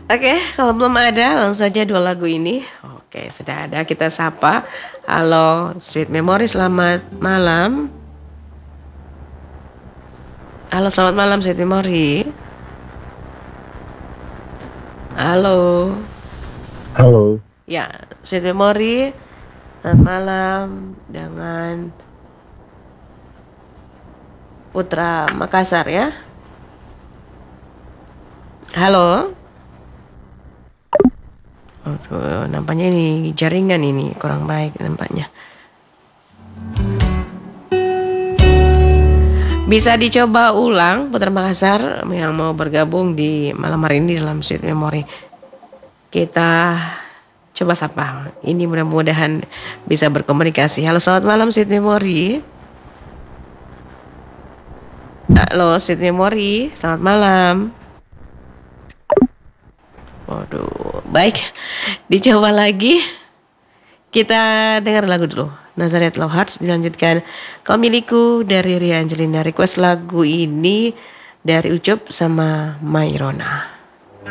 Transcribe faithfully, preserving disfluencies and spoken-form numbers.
Oke, kalau belum ada, langsung saja dua lagu ini. Oke, sudah ada, kita sapa. Halo, Sweet Memory, selamat malam. Halo, selamat malam, Sweet Memory. Halo. Halo. Ya, Sweet Memory, selamat malam dengan Putra Makassar ya. Halo. Aduh, nampaknya ini jaringan ini kurang baik nampaknya. Bisa dicoba ulang Putra Makassar yang mau bergabung di malam hari ini dalam Sweet Memory. Kita coba sapa. Ini mudah-mudahan bisa berkomunikasi. Halo, selamat malam Sweet Memory. Halo Sweet Memory, selamat malam. Waduh, baik. Dicoba lagi. Kita dengar lagu dulu. Nazareth Love Hearts, dilanjutkan Kau Milikku dari Ria Angelina. Request lagu ini dari Ucup sama Mairona.